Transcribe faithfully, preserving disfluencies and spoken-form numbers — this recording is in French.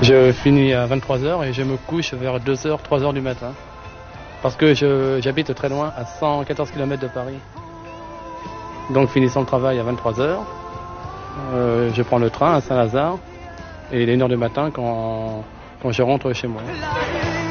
Je finis à vingt-trois heures et je me couche vers deux heures, trois heures du matin. Parce que j'habite très loin, à cent quatorze kilomètres de Paris. Donc finissant le travail à vingt-trois heures, euh, je prends le train à Saint-Lazare et il est une heure du matin quand, quand je rentre chez moi.